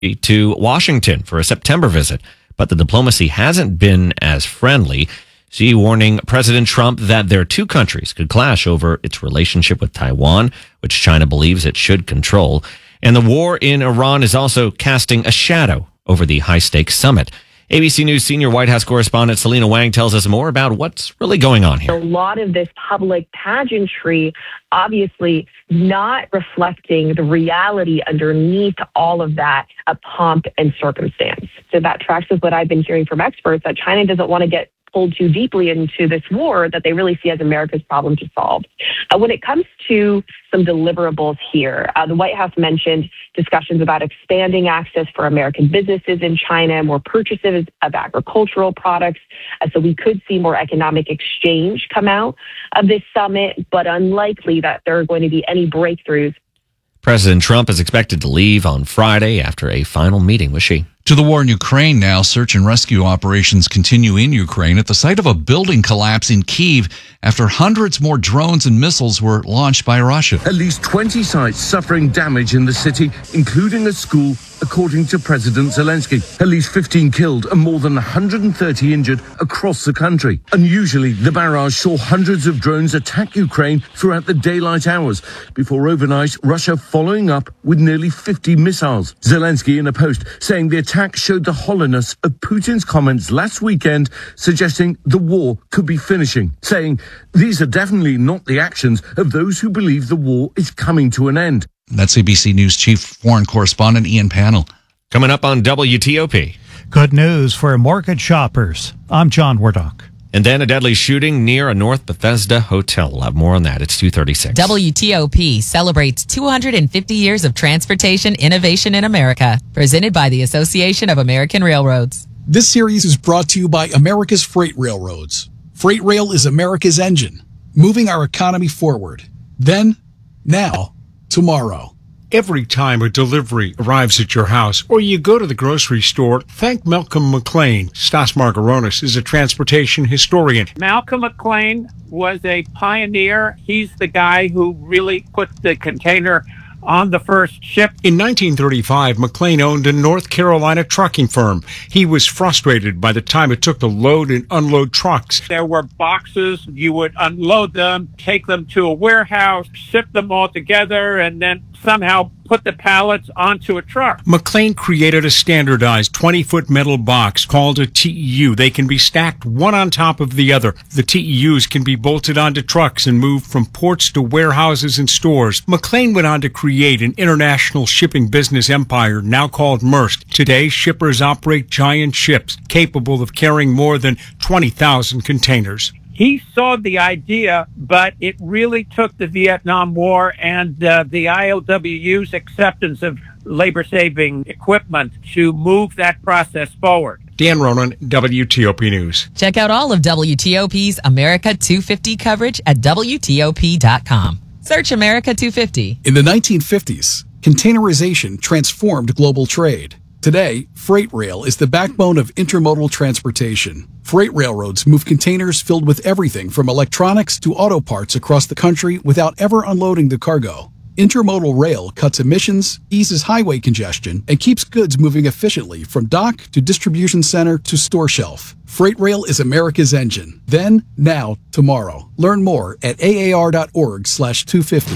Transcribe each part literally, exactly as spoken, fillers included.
to Washington for a September visit, but the diplomacy hasn't been as friendly. Xi warning President Trump that their two countries could clash over its relationship with Taiwan, which China believes it should control. And the war in Iran is also casting a shadow over the high-stakes summit. A B C News senior White House correspondent Selena Wang tells us more about what's really going on here. A lot of this public pageantry, obviously not reflecting the reality underneath all of that, a pomp and circumstance. So that tracks with what I've been hearing from experts, that China doesn't want to get pulled too deeply into this war that they really see as America's problem to solve. Uh, when it comes to some deliverables here, uh, the White House mentioned discussions about expanding access for American businesses in China, more purchases of agricultural products. Uh, so we could see more economic exchange come out of this summit, but unlikely that there are going to be any breakthroughs. President Trump is expected to leave on Friday after a final meeting with Xi. To the war in Ukraine now. Search and rescue operations continue in Ukraine at the site of a building collapse in Kyiv after hundreds more drones and missiles were launched by Russia. At least twenty sites suffering damage in the city, including a school, according to President Zelensky. At least fifteen killed and more than one hundred thirty injured across the country. Unusually, the barrage saw hundreds of drones attack Ukraine throughout the daylight hours, before overnight Russia following up with nearly fifty missiles. Zelensky in a post saying the attack showed the hollowness of Putin's comments last weekend, suggesting the war could be finishing, saying these are definitely not the actions of those who believe the war is coming to an end. That's A B C News chief foreign correspondent Ian Pannell. Coming up on W T O P. Good news for mortgage shoppers. I'm John Wardock. And then a deadly shooting near a North Bethesda hotel. We'll have more on that. It's two thirty-six. W T O P celebrates two hundred fifty years of transportation innovation in America. Presented by the Association of American Railroads. This series is brought to you by America's Freight Railroads. Freight Rail is America's engine, moving our economy forward. Then, now, tomorrow. Every time a delivery arrives at your house or you go to the grocery store, thank Malcolm McLean. Stas Margaronis is a transportation historian. Malcolm McLean was a pioneer. He's the guy who really put the container on the first ship. In nineteen thirty-five, McLean owned a North Carolina trucking firm. He was frustrated by the time it took to load and unload trucks. There were boxes. You would unload them, take them to a warehouse, ship them all together, and then somehow put the pallets onto a truck. McLean created a standardized twenty-foot metal box called a T E U. They can be stacked one on top of the other. The T E Us can be bolted onto trucks and moved from ports to warehouses and stores. McLean went on to create an international shipping business empire now called Maersk. Today, shippers operate giant ships capable of carrying more than twenty thousand containers. He saw the idea, but it really took the Vietnam War and uh, the I L W U's acceptance of labor-saving equipment to move that process forward. Dan Ronan, W T O P News. Check out all of W T O P's America two fifty coverage at W T O P dot com. Search America two fifty. In the nineteen fifties, containerization transformed global trade. Today, freight rail is the backbone of intermodal transportation. Freight railroads move containers filled with everything from electronics to auto parts across the country without ever unloading the cargo. Intermodal rail cuts emissions, eases highway congestion, and keeps goods moving efficiently from dock to distribution center to store shelf. Freight rail is America's engine. Then, now, tomorrow. Learn more at A A R dot org slash two fifty.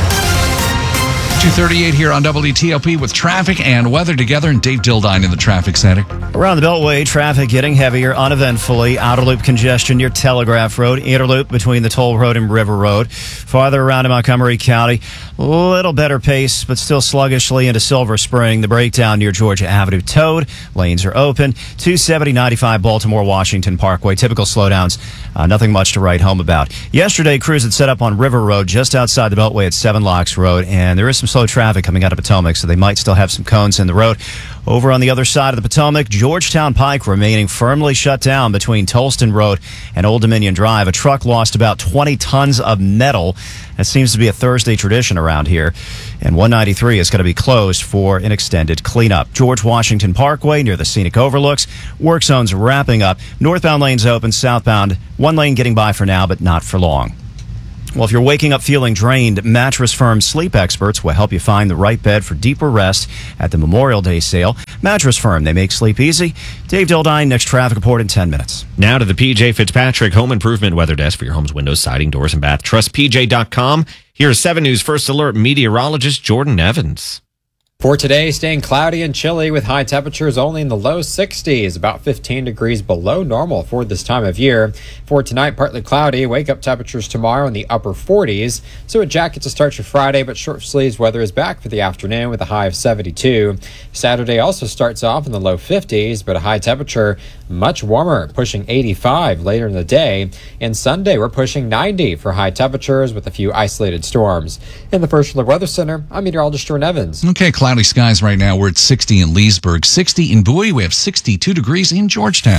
two thirty-eight here on W T O P with traffic and weather together, and Dave Dildine in the traffic center. Around the Beltway, traffic getting heavier uneventfully. Outer loop congestion near Telegraph Road. Interloop between the Toll Road and River Road. Farther around in Montgomery County, a little better pace, but still sluggishly into Silver Spring. The breakdown near Georgia Avenue towed. Lanes are open. two seventy ninety-five Baltimore Washington Parkway. Typical slowdowns. Uh, nothing much to write home about. Yesterday, crews had set up on River Road just outside the Beltway at Seven Locks Road, and there is some slow traffic coming out of Potomac, so they might still have some cones in the road. Over on the other side of the Potomac, Georgetown Pike remaining firmly shut down between Tolston Road and Old Dominion Drive. A truck lost about twenty tons of metal. That seems to be a Thursday tradition around here. And one ninety-three is going to be closed for an extended cleanup. George Washington Parkway near the scenic overlooks. Work zones wrapping up. Northbound lanes open, southbound one lane getting by for now, but not for long. Well, if you're waking up feeling drained, Mattress Firm's sleep experts will help you find the right bed for deeper rest at the Memorial Day sale. Mattress Firm, they make sleep easy. Dave Dildine, next traffic report in ten minutes. Now to the P J Fitzpatrick Home Improvement Weather Desk for your home's windows, siding, doors, and bath. Trust P J dot com. Here's seven News First Alert meteorologist Jordan Evans. For today, staying cloudy and chilly with high temperatures only in the low sixties, about fifteen degrees below normal for this time of year. For tonight, partly cloudy, wake-up temperatures tomorrow in the upper forties. So a jacket to start your Friday, but short sleeves weather is back for the afternoon with a high of seventy-two. Saturday also starts off in the low fifties, but a high temperature much warmer, pushing eighty-five later in the day. And Sunday, we're pushing ninety for high temperatures with a few isolated storms. In the First Alert Weather Center, I'm meteorologist Jordan Evans. Okay, cloudy skies right now. We're at sixty in Leesburg, sixty in Bowie. We have sixty-two degrees in Georgetown.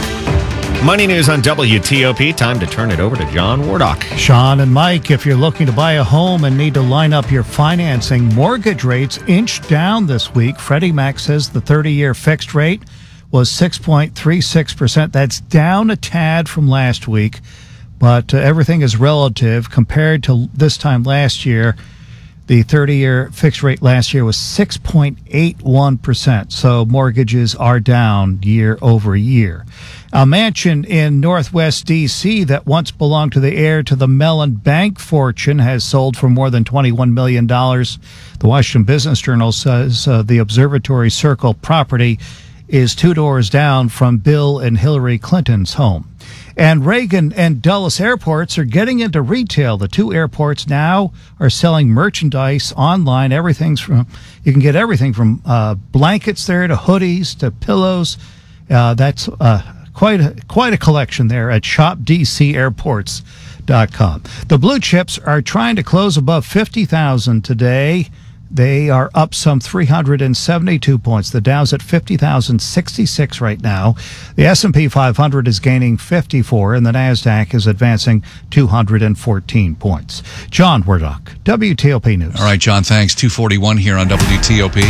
Money news on W T O P. Time to turn it over to John Wardock. Sean and Mike, if you're looking to buy a home and need to line up your financing, mortgage rates inched down this week. Freddie Mac says the thirty-year fixed rate was six point three six percent. That's down a tad from last week, but uh, everything is relative. Compared to this time last year, the thirty-year fixed rate last year was six point eight one percent, so mortgages are down year over year. A mansion in Northwest D C that once belonged to the heir to the Mellon Bank fortune has sold for more than twenty-one million dollars. The Washington Business Journal says uh, the Observatory Circle property is two doors down from Bill and Hillary Clinton's home. And Reagan and Dulles airports are getting into retail. The two airports now are selling merchandise online. Everything's from, you can get everything from uh, blankets there to hoodies to pillows. Uh, that's uh, quite a, quite a collection there at shop d c airports dot com. The blue chips are trying to close above fifty thousand today. They are up some three hundred seventy-two points. The Dow's at fifty thousand sixty-six right now. The S and P five hundred is gaining fifty-four, and the NASDAQ is advancing two hundred fourteen points. John Wardock, W T O P News. All right, John, thanks. two forty-one here on W T O P.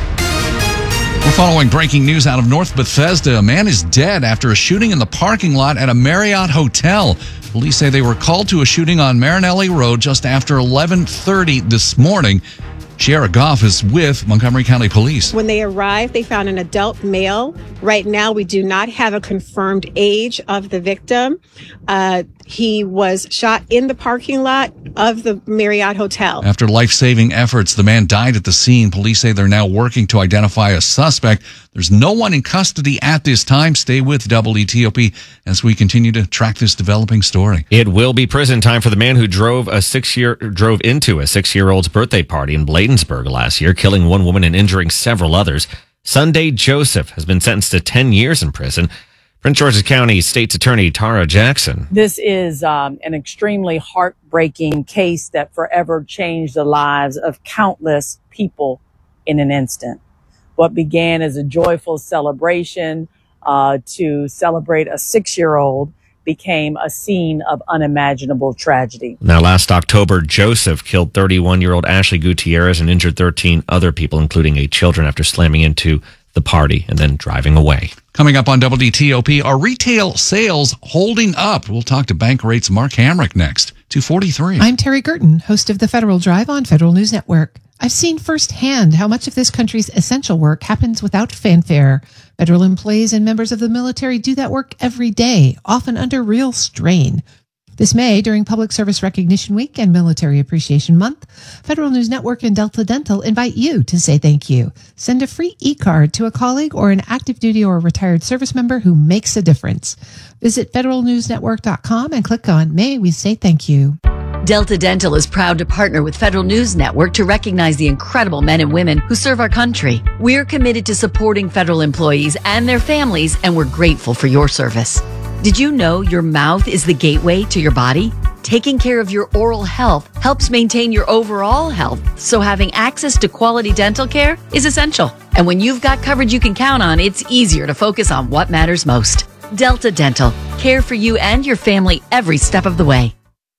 We're following breaking news out of North Bethesda. A man is dead after a shooting in the parking lot at a Marriott hotel. Police say they were called to a shooting on Marinelli Road just after eleven thirty this morning. Sierra Goff is with Montgomery County Police. When they arrived, they found an adult male. Right now, we do not have a confirmed age of the victim. Uh, he was shot in the parking lot of the Marriott Hotel. After life-saving efforts, the man died at the scene. Police say they're now working to identify a suspect. There's no one in custody at this time. Stay with W T O P as we continue to track this developing story. It will be prison time for the man who drove a six-year drove into a six-year-old's birthday party in Bladensburg last year, killing one woman and injuring several others. Sunday Joseph has been sentenced to ten years in prison. Prince George's County State's Attorney Tara Jackson. This is um, an extremely heartbreaking case that forever changed the lives of countless people in an instant. What began as a joyful celebration uh, to celebrate a six-year-old became a scene of unimaginable tragedy. Now, last October, Joseph killed thirty-one-year-old Ashley Gutierrez and injured thirteen other people, including eight children, after slamming into the party and then driving away. Coming up on W T O P, are retail sales holding up? We'll talk to Bankrate's Mark Hamrick next. two forty-three. I'm Terry Gerton, host of the Federal Drive on Federal News Network. I've seen firsthand how much of this country's essential work happens without fanfare. Federal employees and members of the military do that work every day, often under real strain. This May, during Public Service Recognition Week and Military Appreciation Month, Federal News Network and Delta Dental invite you to say thank you. Send a free e-card to a colleague or an active duty or retired service member who makes a difference. Visit federal news network dot com and click on May We Say Thank You. Delta Dental is proud to partner with Federal News Network to recognize the incredible men and women who serve our country. We're committed to supporting federal employees and their families, and we're grateful for your service. Did you know your mouth is the gateway to your body? Taking care of your oral health helps maintain your overall health, so having access to quality dental care is essential. And when you've got coverage you can count on, it's easier to focus on what matters most. Delta Dental. Care for you and your family every step of the way.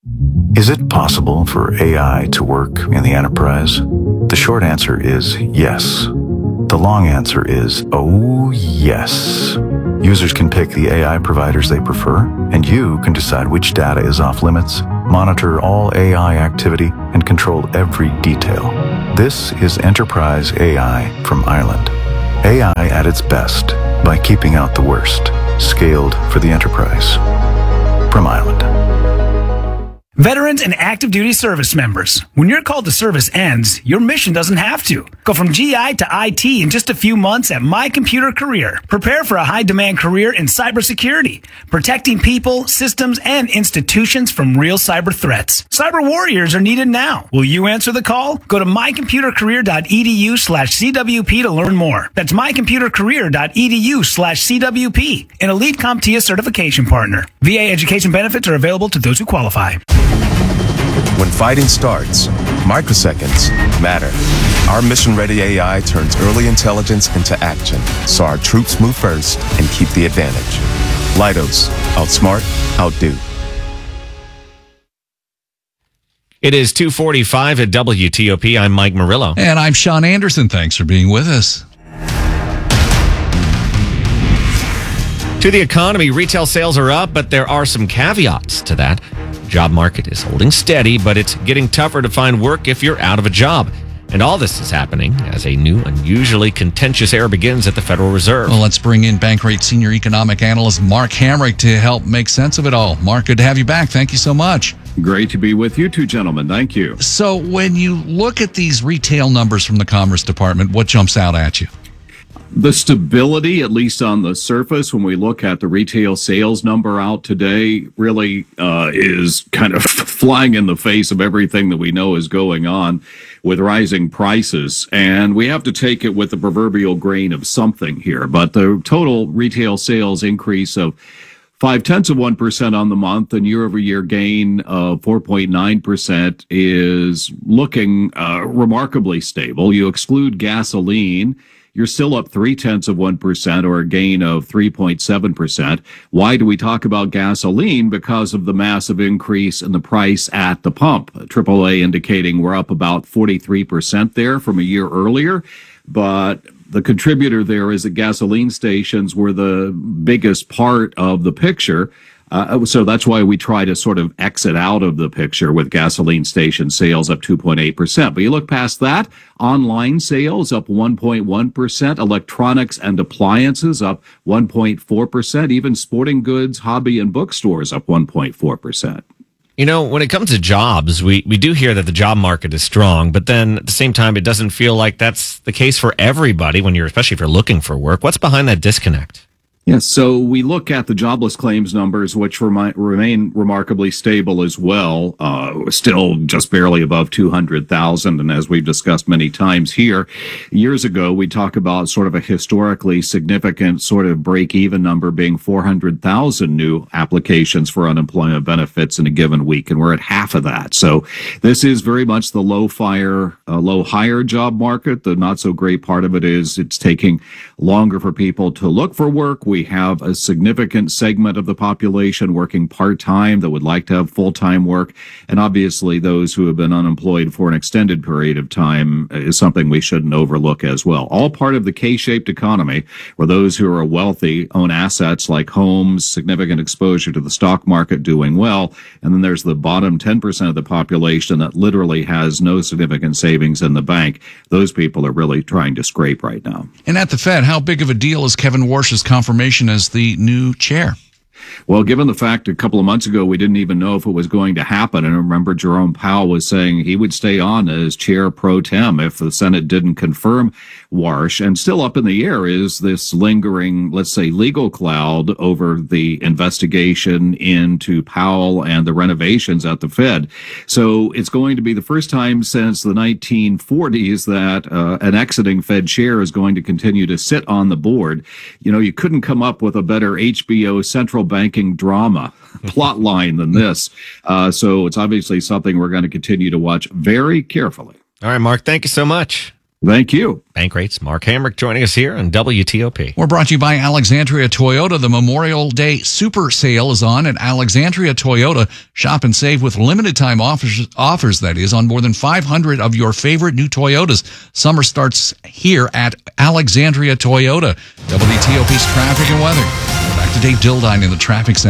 Is it possible for A I to work in the enterprise? The short answer is yes. The long answer is, oh yes. Users can pick the A I providers they prefer, and you can decide which data is off limits monitor all A I activity, and control every detail. This is Enterprise A I from Island. A I at its best by keeping out the worst. Scaled for the enterprise. From Island. Veterans and active duty service members, when your call to service ends, your mission doesn't have to. Go from G I to I T in just a few months at My Computer Career. Prepare for a high-demand career in cybersecurity, protecting people, systems, and institutions from real cyber threats. Cyber warriors are needed now. Will you answer the call? Go to mycomputercareer.edu slash CWP to learn more. That's mycomputercareer.edu slash CWP, an elite CompTIA certification partner. V A education benefits are available to those who qualify. When fighting starts, microseconds matter. Our mission-ready A I turns early intelligence into action, so our troops move first and keep the advantage. Leidos, outsmart, outdo. It is two forty-five at W T O P. I'm Mike Murillo. And I'm Sean Anderson. Thanks for being with us. To the economy, retail sales are up, but there are some caveats to that. Job market is holding steady, but it's getting tougher to find work if you're out of a job. And all this is happening as a new, unusually contentious era begins at the Federal Reserve. Well, let's bring in Bankrate Senior Economic Analyst Mark Hamrick to help make sense of it all. Mark, good to have you back. Thank you so much. Great to be with you two gentlemen. Thank you. So when you look at these retail numbers from the Commerce Department, what jumps out at you? The stability, at least on the surface, when we look at the retail sales number out today, really uh, is kind of flying in the face of everything that we know is going on with rising prices. And we have to take it with the proverbial grain of something here. But the total retail sales increase of five tenths of one percent on the month and year over year gain of four point nine percent is looking uh, remarkably stable. You exclude gasoline, you're still up three tenths of one percent or a gain of three point seven percent. Why do we talk about gasoline? Because of the massive increase in the price at the pump. triple A indicating we're up about forty-three percent there from a year earlier. But the contributor there is that gasoline stations were the biggest part of the picture. Uh, so that's why we try to sort of exit out of the picture with gasoline station sales up two point eight percent. But you look past that, online sales up one point one percent, electronics and appliances up one point four percent, even sporting goods, hobby and bookstores up one point four percent. You know, when it comes to jobs, we, we do hear that the job market is strong, but then at the same time, it doesn't feel like that's the case for everybody when you're, especially if you're looking for work. What's behind that disconnect? Yes, so we look at the jobless claims numbers, which remi- remain remarkably stable as well, uh, still just barely above two hundred thousand. And as we've discussed many times here, years ago, we talk about sort of a historically significant sort of break-even number being four hundred thousand new applications for unemployment benefits in a given week, and we're at half of that. So this is very much the low-fire, uh, low-hire job market. The not-so-great part of it is it's taking longer for people to look for work. We have a significant segment of the population working part-time that would like to have full-time work. And obviously those who have been unemployed for an extended period of time is something we shouldn't overlook as well. All part of the K-shaped economy where those who are wealthy own assets like homes, significant exposure to the stock market doing well. And then there's the bottom ten percent of the population that literally has no significant savings in the bank. Those people are really trying to scrape right now. And at the Fed, how big of a deal is Kevin Warsh's confirmation as the new chair? Well, given the fact a couple of months ago we didn't even know if it was going to happen, and I remember Jerome Powell was saying he would stay on as chair pro tem if the Senate didn't confirm Warsh. And still up in the air is this lingering, let's say, legal cloud over the investigation into Powell and the renovations at the Fed. So it's going to be the first time since the nineteen forties that uh, an exiting Fed chair is going to continue to sit on the board. You know, you couldn't come up with a better H B O central banking drama plot line than this. Uh, so it's obviously something we're going to continue to watch very carefully. All right, Mark, thank you so much. Thank you. Bankrate's Mark Hamrick joining us here on W T O P. We're brought to you by Alexandria Toyota. The Memorial Day Super Sale is on at Alexandria Toyota. Shop and save with limited time offers, offers that is, on more than five hundred of your favorite new Toyotas. Summer starts here at Alexandria Toyota. W T O P's traffic and weather. Back to Dave Dildine in the traffic center.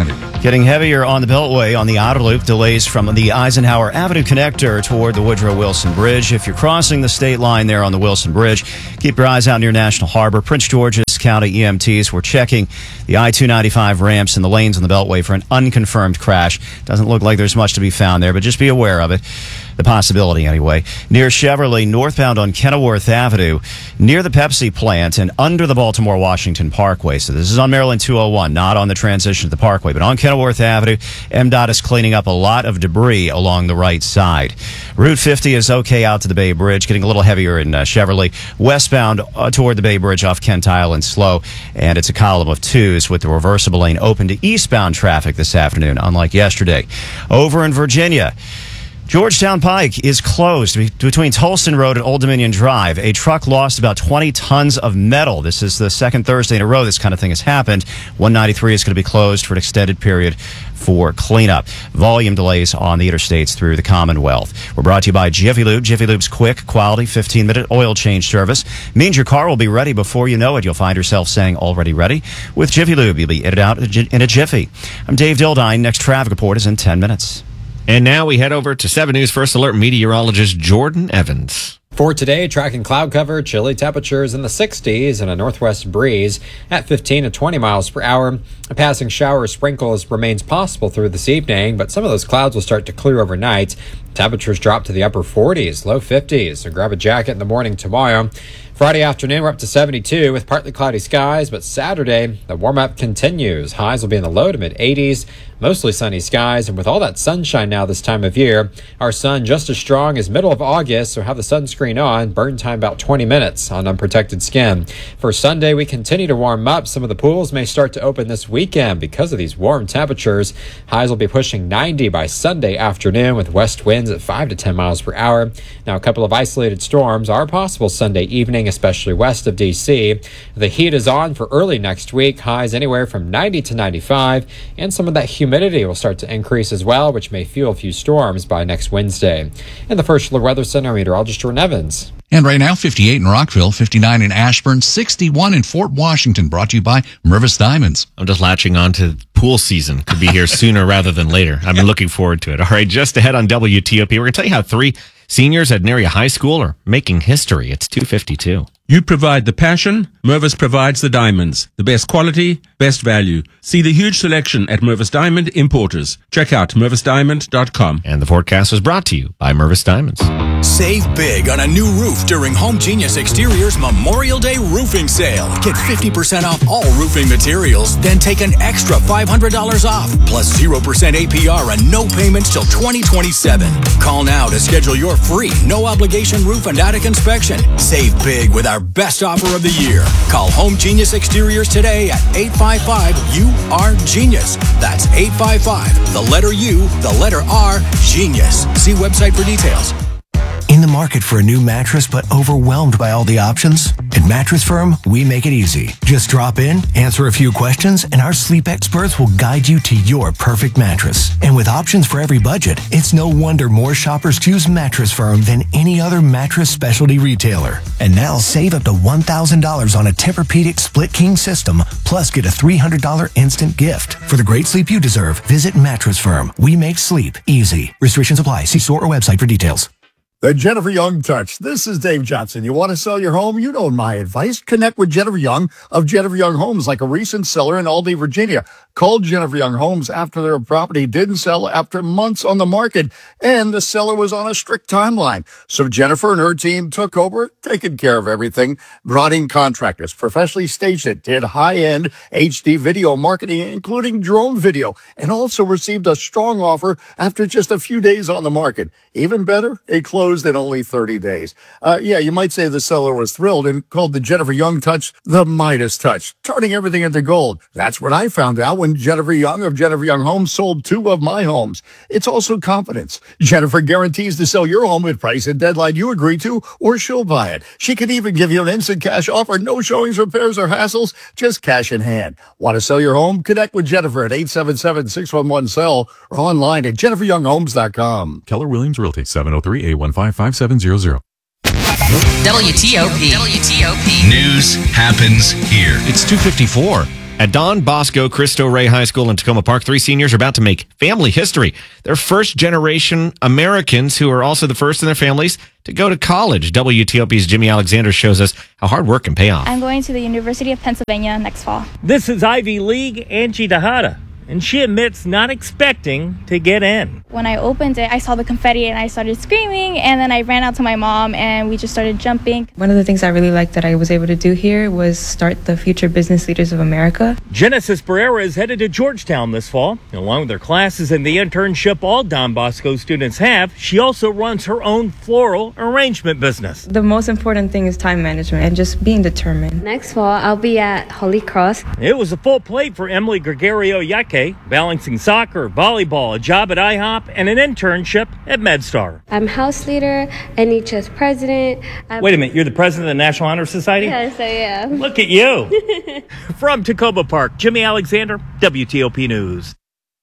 Getting heavier on the Beltway on the outer loop. Delays from the Eisenhower Avenue connector toward the Woodrow Wilson Bridge. If you're crossing the state line there on the Wilson Bridge, keep your eyes out near National Harbor. Prince George's County E M Ts were checking the I two ninety-five ramps and the lanes on the Beltway for an unconfirmed crash. Doesn't look like there's much to be found there, but just be aware of it. The possibility, anyway. Near Chevrolet, northbound on Kenilworth Avenue, near the Pepsi plant and under the Baltimore-Washington Parkway. So this is on Maryland two oh one, not on the transition to the Parkway, but on Kenilworth Avenue. M DOT is cleaning up a lot of debris along the right side. Route fifty is okay out to the Bay Bridge, getting a little heavier in uh, Chevrolet. Westbound uh, toward the Bay Bridge off Kent Island, slow, and it's a column of twos with the reversible lane open to eastbound traffic this afternoon, unlike yesterday. Over in Virginia, Georgetown Pike is closed between Tolston Road and Old Dominion Drive. A truck lost about twenty tons of metal. This is the second Thursday in a row this kind of thing has happened. one ninety-three is going to be closed for an extended period for cleanup. Volume delays on the interstates through the Commonwealth. We're brought to you by Jiffy Lube. Jiffy Lube's quick, quality, fifteen-minute oil change service means your car will be ready before you know it. You'll find yourself saying already ready. With Jiffy Lube, you'll be in and out in a jiffy. I'm Dave Dildine. Next traffic report is in ten minutes. And now we head over to seven News First Alert meteorologist Jordan Evans. For today, tracking cloud cover, chilly temperatures in the sixties and a northwest breeze at fifteen to twenty miles per hour. A passing shower or sprinkles remains possible through this evening, but some of those clouds will start to clear overnight. Temperatures drop to the upper forties, low fifties, so grab a jacket in the morning tomorrow. Friday afternoon, we're up to seventy-two with partly cloudy skies, but Saturday, the warm-up continues. Highs will be in the low to mid-eighties, mostly sunny skies, and with all that sunshine now this time of year, our sun just as strong as middle of August, so have the sunscreen on. Burn time about twenty minutes on unprotected skin. For Sunday, we continue to warm up. Some of the pools may start to open this weekend because of these warm temperatures. Highs will be pushing ninety by Sunday afternoon with west winds at five to ten miles per hour. Now, a couple of isolated storms are possible Sunday evening, especially west of D C. The heat is on for early next week. Highs anywhere from ninety to ninety-five, and some of that humidity will start to increase as well, which may fuel a few storms by next Wednesday. In the First Alert Weather Center, meteorologist Jordan Evans. And right now, fifty-eight in Rockville, fifty-nine in Ashburn, sixty-one in Fort Washington. Brought to you by Mervis Diamonds. I'm just latching on to pool season. Could be here sooner rather than later. I've been looking forward to it. All right, just ahead on W T O P, we're going to tell you how three seniors at Neria High School are making history. It's two fifty-two. You provide the passion, Mervis provides the diamonds. The best quality, best value. See the huge selection at Mervis Diamond Importers. Check out mervis diamond dot com. And the forecast was brought to you by Mervis Diamonds. Save big on a new roof during Home Genius Exteriors Memorial Day roofing sale. Get fifty percent off all roofing materials, then take an extra five hundred dollars off, plus zero percent A P R and no payments till twenty twenty-seven. Call now to schedule your free, no-obligation roof and attic inspection. Save big with our best offer of the year. Call Home Genius Exteriors today at eight five five U R Genius. That's eight five five, the letter U, the letter R, Genius. See website for details. In the market for a new mattress but overwhelmed by all the options? At Mattress Firm, we make it easy. Just drop in, answer a few questions, and our sleep experts will guide you to your perfect mattress. And with options for every budget, it's no wonder more shoppers choose Mattress Firm than any other mattress specialty retailer. And now save up to one thousand dollars on a Tempur-Pedic split king system, plus get a three hundred dollars instant gift. For the great sleep you deserve, visit Mattress Firm. We make sleep easy. Restrictions apply. See store or website for details. The Jennifer Young Touch. This is Dave Johnson. You want to sell your home? You know my advice. Connect with Jennifer Young of Jennifer Young Homes, like a recent seller in Aldie, Virginia. Called Jennifer Young Homes after their property didn't sell after months on the market, and the seller was on a strict timeline. So Jennifer and her team took over, taking care of everything, brought in contractors, professionally staged it, did high-end H D video marketing, including drone video, and also received a strong offer after just a few days on the market. Even better, it closed in only thirty days. Uh, yeah, you might say the seller was thrilled and called the Jennifer Young Touch the Midas Touch, turning everything into gold. That's what I found out when Jennifer Young of Jennifer Young Homes sold two of my homes. It's also confidence. Jennifer guarantees to sell your home at price and deadline you agree to, or she'll buy it. She can even give you an instant cash offer, no showings, repairs, or hassles, just cash in hand. Want to sell your home? Connect with Jennifer at eight seven seven, six one one, S E L L or online at jennifer young homes dot com. Keller Williams Realty, seven oh three, eight one five, five seven zero zero. W T O P. W T O P. News happens here. It's two fifty-four. At Don Bosco Cristo Rey High School in Tacoma Park, three seniors are about to make family history. They're first-generation Americans who are also the first in their families to go to college. W T O P's Jimmy Alexander shows us how hard work can pay off. I'm going to the University of Pennsylvania next fall. This is Ivy League Angie Tejada, and she admits not expecting to get in. When I opened it, I saw the confetti and I started screaming, and then I ran out to my mom and we just started jumping. One of the things I really liked that I was able to do here was start the Future Business Leaders of America. Genesis Pereira is headed to Georgetown this fall. Along with her classes and the internship all Don Bosco students have, she also runs her own floral arrangement business. The most important thing is time management and just being determined. Next fall, I'll be at Holy Cross. It was a full plate for Emily Gregorio Yaque, balancing soccer, volleyball, a job at I hop, and an internship at MedStar. I'm house leader, N H S president. I'm Wait a minute, you're the president of the National Honor Society? Yes, I am. Look at you. From Tacoma Park, Jimmy Alexander, W T O P News.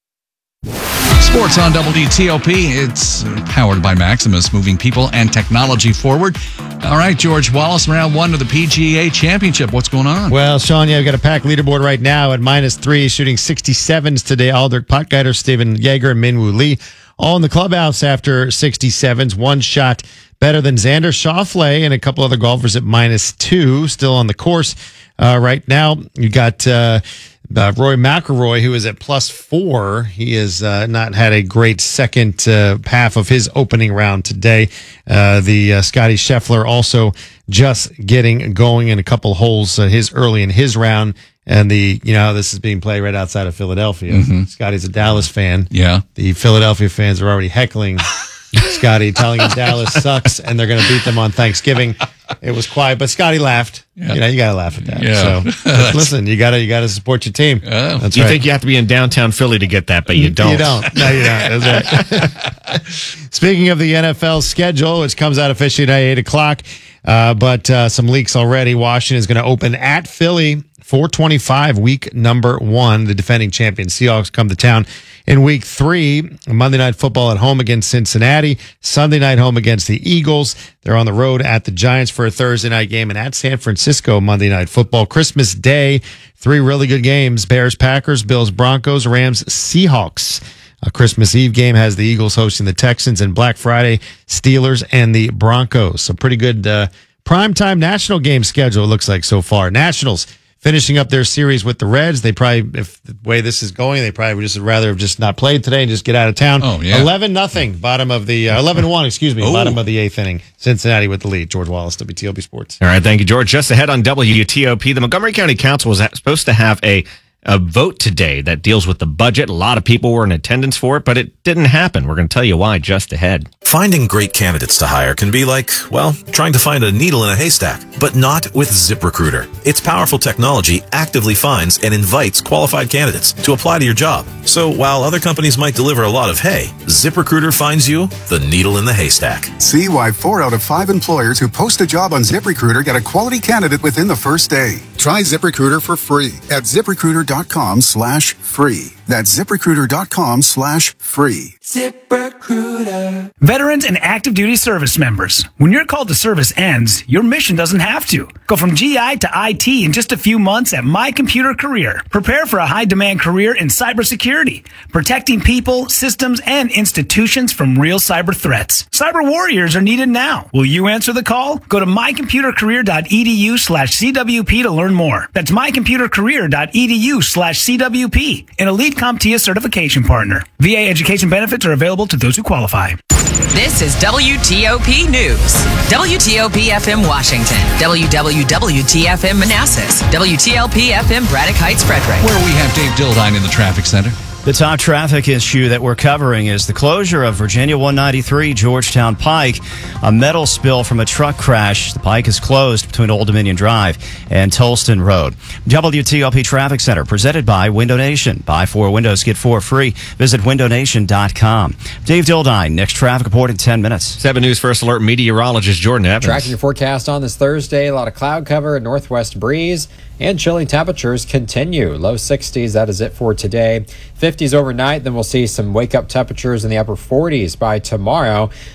Sports on W T O P. It's powered by Maximus, moving people and technology forward. All right, George Wallace, round one of the P G A Championship. What's going on? Well, Sean, yeah, we've got a packed leaderboard right now at minus three, shooting sixty-sevens today. Aldrich Potgieter, Steven Yeager, and Minwoo Lee, all in the clubhouse after sixty-sevens. One shot better than Xander Schauffele and a couple other golfers at minus two, still on the course. Uh, right now, you got uh, uh, Rory McIlroy, who is at plus four. He has uh, not had a great second uh, half of his opening round today. Uh, the uh, Scotty Scheffler also just getting going in a couple holes, uh, his early in his round. And the, you know, this is being played right outside of Philadelphia. Mm-hmm. Scotty's a Dallas fan. Yeah. The Philadelphia fans are already heckling Scotty, telling him Dallas sucks and they're going to beat them on Thanksgiving. It was quiet, but Scotty laughed. Yeah. You know, you got to laugh at that. Yeah. So listen, you got to you got to support your team. Oh. That's you right. think you have to be in downtown Philly to get that, but you don't. You don't. No, you don't. That's right. Speaking of the N F L schedule, which comes out officially today at eight o'clock, uh, but uh, some leaks already. Washington is going to open at Philly, four twenty-five, week number one. The defending champion Seahawks come to town in week three. Monday Night Football at home against Cincinnati. Sunday night home against the Eagles. They're on the road at the Giants for a Thursday night game, and at San Francisco Monday Night Football. Christmas Day, three really good games. Bears, Packers, Bills, Broncos, Rams, Seahawks. A Christmas Eve game has the Eagles hosting the Texans, and Black Friday, Steelers and the Broncos. So pretty good uh, primetime national game schedule, it looks like so far. Nationals finishing up their series with the Reds. They probably, if the way this is going, they probably would just rather have just not played today and just get out of town. Oh, yeah. eleven nothing, bottom of the, uh, eleven one, excuse me, Oh. bottom of the eighth inning. Cincinnati with the lead. George Wallace, W T O P Sports. All right, thank you, George. Just ahead on W T O P, the Montgomery County Council was supposed to have a a vote today that deals with the budget. A lot of people were in attendance for it, but it didn't happen. We're going to tell you why just ahead. Finding great candidates to hire can be like, well, trying to find a needle in a haystack, but not with ZipRecruiter. Its powerful technology actively finds and invites qualified candidates to apply to your job. So while other companies might deliver a lot of hay, ZipRecruiter finds you the needle in the haystack. See why four out of five employers who post a job on ZipRecruiter get a quality candidate within the first day. Try ZipRecruiter for free at ZipRecruiter.com slash free. That's ZipRecruiter.com slash free. ZipRecruiter. Veterans and active duty service members. When your call to service ends, your mission doesn't have to. Go from G I to I T in just a few months at My Computer Career. Prepare for a high-demand career in cybersecurity, protecting people, systems, and institutions from real cyber threats. Cyber warriors are needed now. Will you answer the call? Go to mycomputercareer.edu slash CWP to learn more. That's mycomputercareer.edu slash CWP, an elite CompTIA certification partner. V A education benefits are available to those who qualify. This is W T O P News. W T O P F M Washington. W W W T F M Manassas. W T L P F M Braddock Heights Frederick. Where we have Dave Dildine in the traffic center. The top traffic issue that we're covering is the closure of Virginia one ninety-three Georgetown Pike. A metal spill from a truck crash. The Pike is closed between Old Dominion Drive and Tolston Road. W T O P Traffic Center, presented by Window Nation. Buy four windows, get four free. Visit window nation dot com. Dave Dildine, next traffic report in ten minutes. Seven News First Alert meteorologist Jordan Evans. Tracking your forecast on this Thursday, a lot of cloud cover, northwest breeze, and chilly temperatures continue. Low sixties, that is it for today. fifties overnight, then we'll see some wake-up temperatures in the upper forties by tomorrow.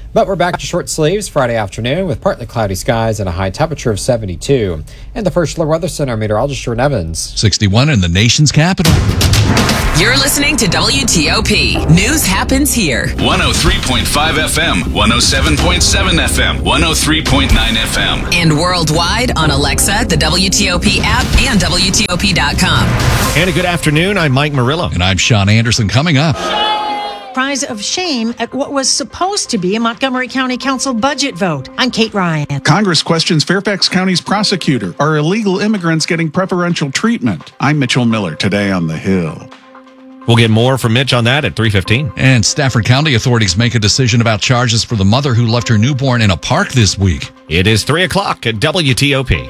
But we're back to short sleeves Friday afternoon with partly cloudy skies and a high temperature of seventy-two. And the First Floor Weather Center meteorologist Jordan Evans. sixty-one in the nation's capital. You're listening to W T O P. News happens here. one oh three point five F M, one oh seven point seven F M, one oh three point nine F M. And worldwide on Alexa, the W T O P app, and W T O P dot com. And a good afternoon. I'm Mike Murillo. And I'm Sean Anderson. Coming up. Cries of shame at what was supposed to be a Montgomery County Council budget vote. I'm Kate Ryan. Congress questions Fairfax County's prosecutor. Are illegal immigrants getting preferential treatment? I'm Mitchell Miller, today on The Hill. We'll get more from Mitch on that at three fifteen. And Stafford County authorities make a decision about charges for the mother who left her newborn in a park this week. It is three o'clock at W T O P.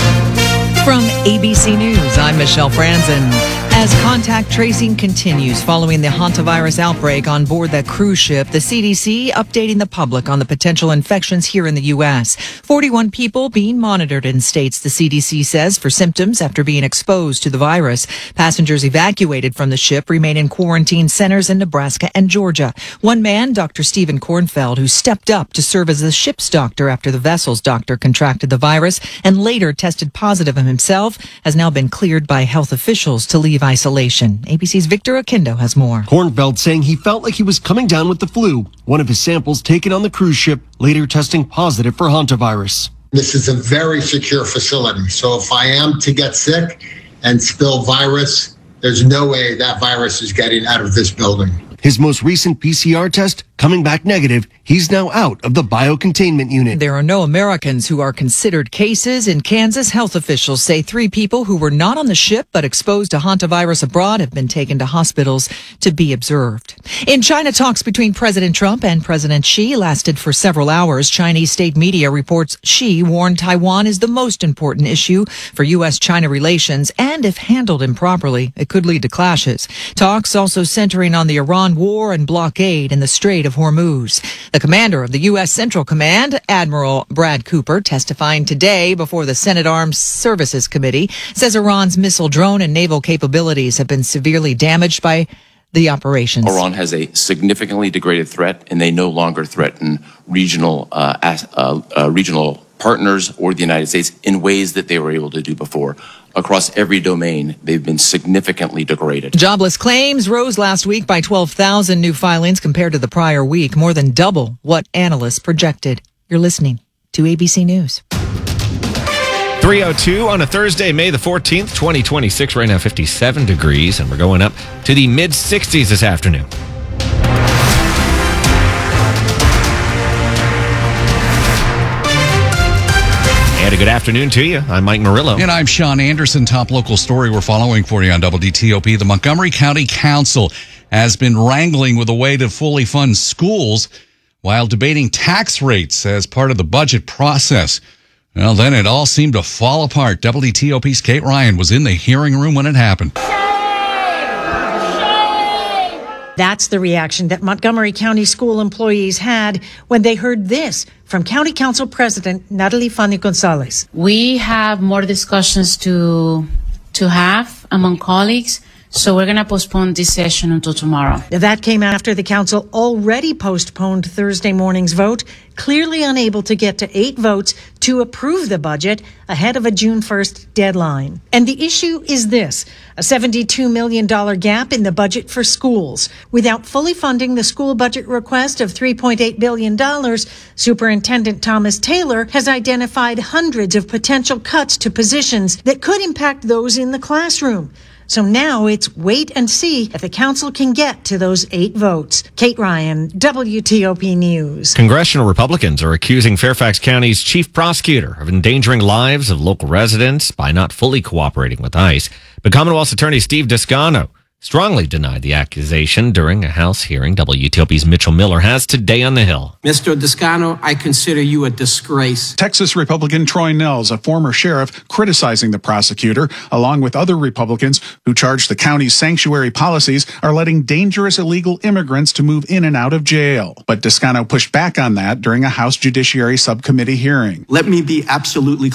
From A B C News, I'm Michelle Franzen. As contact tracing continues following the hantavirus outbreak on board that cruise ship, the C D C updating the public on the potential infections here in the U S. forty-one people being monitored in states, the C D C says, for symptoms after being exposed to the virus. Passengers evacuated from the ship remain in quarantine centers in Nebraska and Georgia. One man, Doctor Stephen Kornfeld, who stepped up to serve as the ship's doctor after the vessel's doctor contracted the virus and later tested positive himself, has now been cleared by health officials to leave isolation. A B C's Victor Akindo has more. Kornfeld saying he felt like he was coming down with the flu. One of his samples taken on the cruise ship, later testing positive for hantavirus. This is a very secure facility. So if I am to get sick and spill virus, there's no way that virus is getting out of this building. His most recent P C R test coming back negative. He's now out of the biocontainment unit. There are no Americans who are considered cases. In Kansas, health officials say three people who were not on the ship but exposed to hantavirus abroad have been taken to hospitals to be observed. In China, talks between President Trump and President Xi lasted for several hours. Chinese state media reports Xi warned Taiwan is the most important issue for U S China relations, and if handled improperly, it could lead to clashes. Talks also centering on the Iran war and blockade in the Strait of Hormuz. The commander of the U S Central Command, Admiral Brad Cooper, testifying today before the Senate Armed Services Committee, says Iran's missile, drone, and naval capabilities have been severely damaged by the operations. Iran has a significantly degraded threat, and they no longer threaten regional uh, as, uh, uh, regional partners or the United States in ways that they were able to do before. Across every domain, they've been significantly degraded. Jobless claims rose last week by twelve thousand new filings compared to the prior week, more than double what analysts projected. You're listening to A B C News. three oh two on a Thursday, May the fourteenth, twenty twenty-six. Right now, fifty-seven degrees, and we're going up to the mid sixties this afternoon. And a good afternoon to you. I'm Mike Murillo. And I'm Sean Anderson. Top local story we're following for you on W T O P. The Montgomery County Council has been wrangling with a way to fully fund schools while debating tax rates as part of the budget process. Well, then it all seemed to fall apart. W T O P's Kate Ryan was in the hearing room when it happened. That's the reaction that Montgomery County school employees had when they heard this from County Council President Natalie Fanny Gonzalez. We have more discussions to to have among colleagues, so we're going to postpone this session until tomorrow. That came after the council already postponed Thursday morning's vote, clearly unable to get to eight votes to approve the budget ahead of a June first deadline. And the issue is this, a seventy-two million dollars gap in the budget for schools. Without fully funding the school budget request of three point eight billion dollars, Superintendent Thomas Taylor has identified hundreds of potential cuts to positions that could impact those in the classroom. So now it's wait and see if the council can get to those eight votes. Kate Ryan, W T O P News. Congressional Republicans are accusing Fairfax County's chief prosecutor of endangering lives of local residents by not fully cooperating with ICE. But Commonwealth's Attorney Steve Descano strongly denied the accusation during a House hearing. W T O P's Mitchell Miller has today on the Hill. Mister Descano, I consider you a disgrace. Texas Republican Troy Nels, a former sheriff, criticizing the prosecutor, along with other Republicans who charge the county's sanctuary policies are letting dangerous illegal immigrants to move in and out of jail. But Descano pushed back on that during a House Judiciary Subcommittee hearing. Let me be absolutely clear.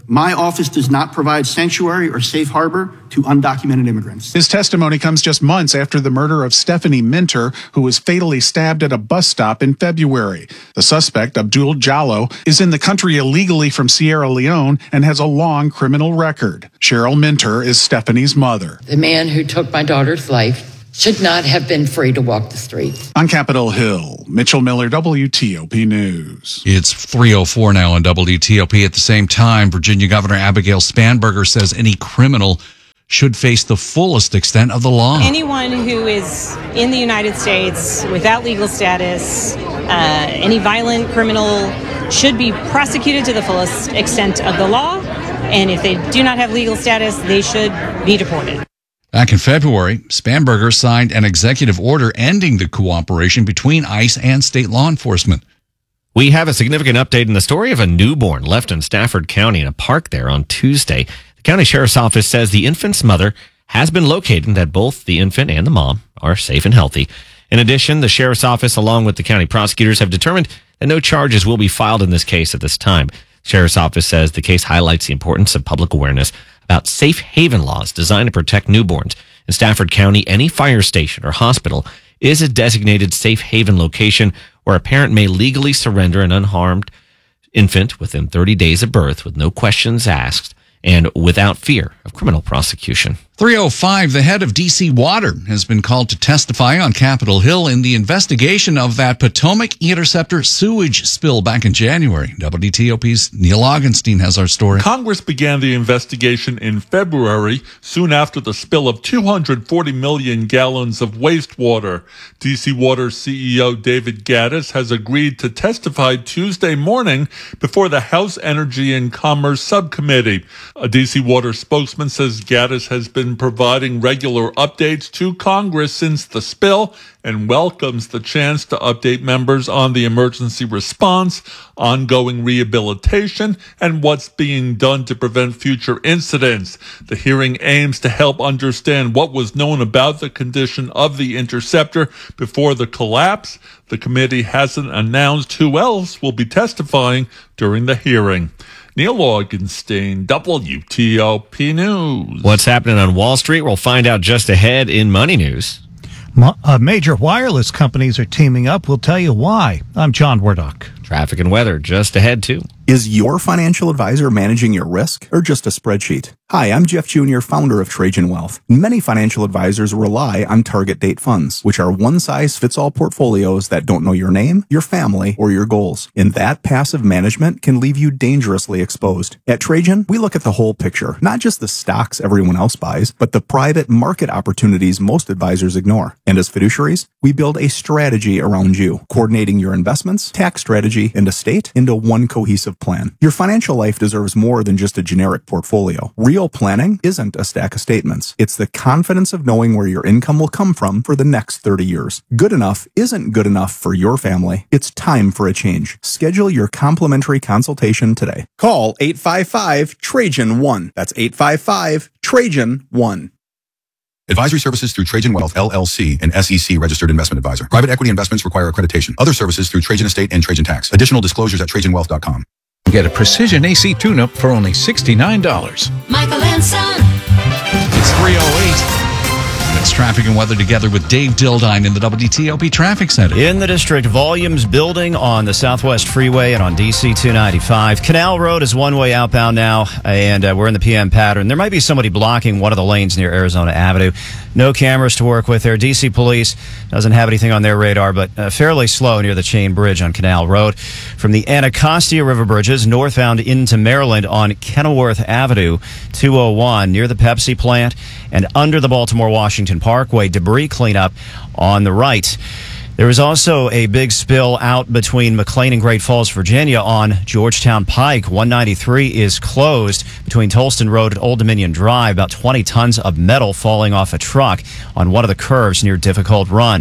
My office does not provide sanctuary or safe harbor to undocumented immigrants. His testimony comes just months after the murder of Stephanie Minter, who was fatally stabbed at a bus stop in February. The suspect, Abdul Jallo, is in the country illegally from Sierra Leone and has a long criminal record. Cheryl Minter is Stephanie's mother. The man who took my daughter's life should not have been free to walk the streets. On Capitol Hill, Mitchell Miller, W T O P News. It's three oh four now on W T O P. At the same time, Virginia Governor Abigail Spanberger says any criminal should face the fullest extent of the law. Anyone who is in the United States without legal status, uh, any violent criminal should be prosecuted to the fullest extent of the law. And if they do not have legal status, they should be deported. Back in February, Spanberger signed an executive order ending the cooperation between ICE and state law enforcement. We have a significant update in the story of a newborn left in Stafford County in a park there on Tuesday. The county sheriff's office says the infant's mother has been located and that both the infant and the mom are safe and healthy. In addition, the sheriff's office, along with the county prosecutors, have determined that no charges will be filed in this case at this time. The sheriff's office says the case highlights the importance of public awareness about safe haven laws designed to protect newborns. In Stafford County, any fire station or hospital is a designated safe haven location where a parent may legally surrender an unharmed infant within thirty days of birth with no questions asked and without fear of criminal prosecution. three oh five, the head of D C Water has been called to testify on Capitol Hill in the investigation of that Potomac Interceptor sewage spill back in January. W T O P's Neil Augenstein has our story. Congress began the investigation in February, soon after the spill of two hundred forty million gallons of wastewater. D C Water C E O David Gaddis has agreed to testify Tuesday morning before the House Energy and Commerce Subcommittee. A D C Water spokesman says Gaddis has been providing regular updates to Congress since the spill and welcomes the chance to update members on the emergency response, ongoing rehabilitation, and what's being done to prevent future incidents. The hearing aims to help understand what was known about the condition of the interceptor before the collapse. The committee hasn't announced who else will be testifying during the hearing. Neil Augenstein, W T O P News. What's happening on Wall Street? We'll find out just ahead in Money News. Mo- uh, major wireless companies are teaming up. We'll tell you why. I'm John Wardock. Traffic and weather just ahead, too. Is your financial advisor managing your risk or just a spreadsheet? Hi, I'm Jeff Junior, founder of Trajan Wealth. Many financial advisors rely on target date funds, which are one-size-fits-all portfolios that don't know your name, your family, or your goals. And that passive management can leave you dangerously exposed. At Trajan, we look at the whole picture, not just the stocks everyone else buys, but the private market opportunities most advisors ignore. And as fiduciaries, we build a strategy around you, coordinating your investments, tax strategy, and estate into one cohesive plan. Your financial life deserves more than just a generic portfolio. Real planning isn't a stack of statements. It's the confidence of knowing where your income will come from for the next thirty years. Good enough isn't good enough for your family. It's time for a change. Schedule your complimentary consultation today. Call eight five five Trajan one. That's eight five five Trajan one. Advisory services through Trajan Wealth, L L C, and S E C registered investment advisor. Private equity investments require accreditation. Other services through Trajan Estate and Trajan Tax. Additional disclosures at Trajan Wealth dot com. Get a precision A C tune-up for only sixty-nine dollars. Michael and Son. It's three oh eight. It's traffic and weather together with Dave Dildine in the W T O P Traffic Center. In the district, volumes building on the Southwest Freeway and on D C two ninety-five. Canal Road is one way outbound now, and uh, we're in the P M pattern. There might be somebody blocking one of the lanes near Arizona Avenue. No cameras to work with there. D C Police doesn't have anything on their radar, but uh, fairly slow near the Chain Bridge on Canal Road. From the Anacostia River Bridges northbound into Maryland on Kenilworth Avenue, two oh one near the Pepsi plant, and under the Baltimore-Washington Parkway, debris cleanup on the right. There was also a big spill out between McLean and Great Falls, Virginia on Georgetown Pike. one ninety-three is closed between Tolston Road and Old Dominion Drive. About twenty tons of metal falling off a truck on one of the curves near Difficult Run.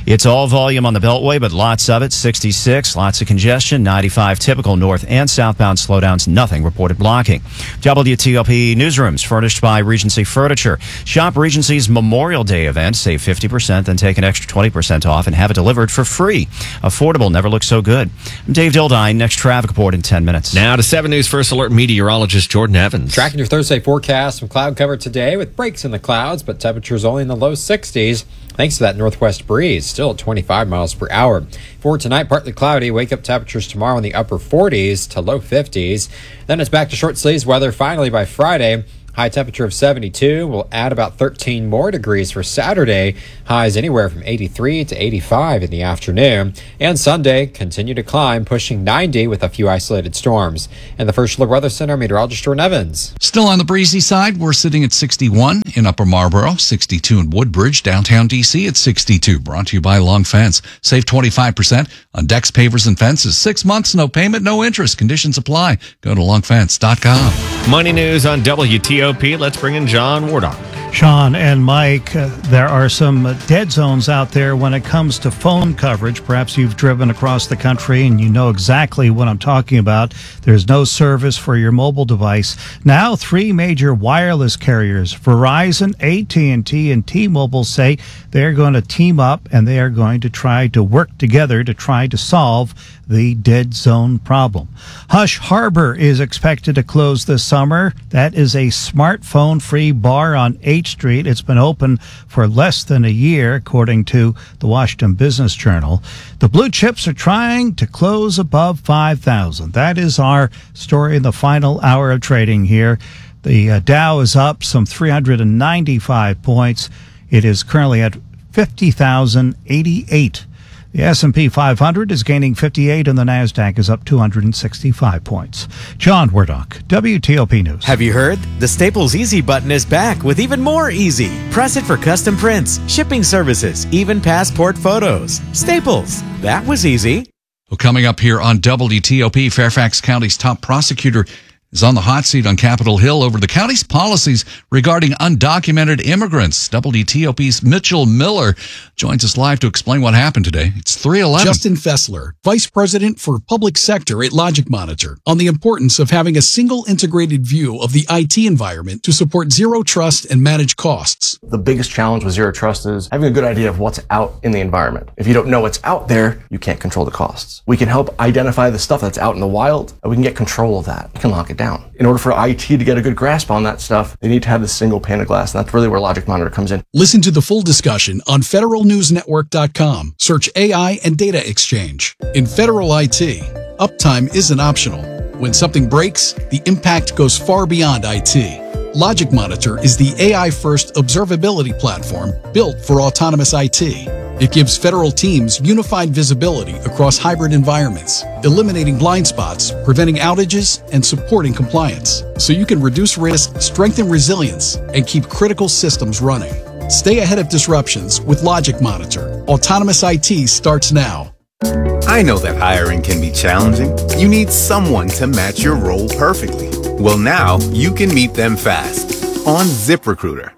It's all volume on the Beltway, but lots of it. sixty-six, lots of congestion. ninety-five, typical north and southbound slowdowns. Nothing reported blocking. W T O P newsrooms furnished by Regency Furniture. Shop Regency's Memorial Day event. Save fifty percent, then take an extra twenty percent off and have it delivered for free. Affordable never looks so good. I'm Dave Dildine. Next traffic report in ten minutes. Now to seven News First Alert meteorologist Jordan Evans. Tracking your Thursday forecast, some cloud cover today with breaks in the clouds, but temperatures only in the low sixties. Thanks to that northwest breeze, still at twenty-five miles per hour. For tonight, partly cloudy. Wake-up temperatures tomorrow in the upper forties to low fifties. Then it's back to short sleeves weather finally by Friday. High temperature of seventy-two. We'll add about thirteen more degrees for Saturday. Highs anywhere from eighty-three to eighty-five in the afternoon. And Sunday, continue to climb, pushing ninety with a few isolated storms. And the First Look Weather Center, meteorologist Jordan Evans. Still on the breezy side, we're sitting at sixty-one in Upper Marlboro, sixty-two in Woodbridge, downtown D C at sixty-two. Brought to you by Long Fence. Save twenty-five percent on decks, pavers, and fences. Six months, no payment, no interest. Conditions apply. Go to long fence dot com. Money news on W T O P. Let's bring in John Wardock. Sean and Mike, uh, there are some uh, dead zones out there when it comes to phone coverage. Perhaps you've driven across the country and you know exactly what I'm talking about. There's no service for your mobile device. Now, three major wireless carriers, Verizon, A T and T, and T-Mobile, say they're going to team up and they are going to try to work together to try to solve the dead zone problem. Hush Harbor is expected to close this summer. That is a smartphone-free bar on H Street. It's been open for less than a year, according to the Washington Business Journal. The blue chips are trying to close above five thousand. That is our story in the final hour of trading here. The uh, Dow is up some three hundred ninety-five points. It is currently at fifty thousand eighty-eight. The S and P five hundred is gaining fifty-eight, and the NASDAQ is up two hundred sixty-five points. John Wardock, W T O P News. Have you heard? The Staples Easy button is back with even more easy. Press it for custom prints, shipping services, even passport photos. Staples. That was easy. Well, coming up here on W T O P, Fairfax County's top prosecutor is on the hot seat on Capitol Hill over the county's policies regarding undocumented immigrants. W T O P's Mitchell Miller joins us live to explain what happened today. It's three eleven. Justin Fessler, Vice President for Public Sector at Logic Monitor, on the importance of having a single integrated view of the I T environment to support zero trust and manage costs. The biggest challenge with zero trust is having a good idea of what's out in the environment. If you don't know what's out there, you can't control the costs. We can help identify the stuff that's out in the wild, and we can get control of that. We can lock it down. In order for I T to get a good grasp on that stuff, they need to have this single pane of glass, and that's really where Logic Monitor comes in. Listen to the full discussion on federal news network dot com. Search A I and data exchange. In federal I T, uptime isn't optional. When something breaks, the impact goes far beyond I T. Logic Monitor is the A I-first observability platform built for autonomous I T. It gives federal teams unified visibility across hybrid environments, eliminating blind spots, preventing outages, and supporting compliance, so you can reduce risk, strengthen resilience, and keep critical systems running. Stay ahead of disruptions with Logic Monitor. Autonomous I T starts now. I know that hiring can be challenging. You need someone to match your role perfectly. Well, now you can meet them fast on ZipRecruiter.